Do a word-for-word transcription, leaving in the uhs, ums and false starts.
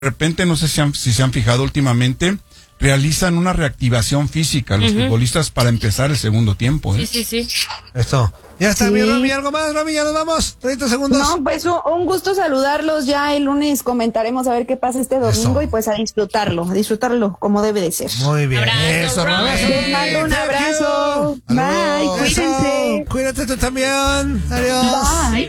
repente, no sé si, han, si se han fijado últimamente, realizan una reactivación física los uh-huh. futbolistas para empezar el segundo tiempo. ¿eh? Sí, sí, sí. Esto. Ya está, sí. mi Romy, ¿algo más, Romy? Ya nos vamos. treinta segundos. No, pues un, un gusto saludarlos. Ya el lunes comentaremos a ver qué pasa este domingo. Eso. Y pues a disfrutarlo, a disfrutarlo como debe de ser. Muy bien. Abrazo, Eso, Romy. Les mando un abrazo. Bye, cuídense. Cuídate tú también. Adiós. Bye.